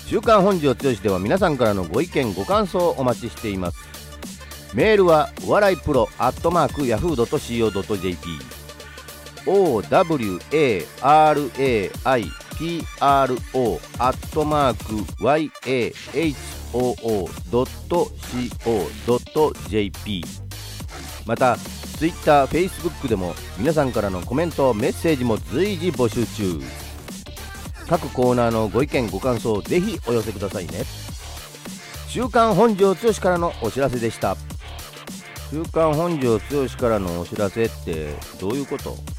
週刊本庄剛志では皆さんからのご意見ご感想をお待ちしています。メールはお笑いプロ@yahoo.co.jp OWARAIPRO@yahoo.co.jp また Twitter、Facebook でも皆さんからのコメント、メッセージも随時募集中。各コーナーのご意見ご感想をぜひお寄せくださいね。週刊本庄剛志からのお知らせでした。週刊本庄剛志からのお知らせってどういうこと？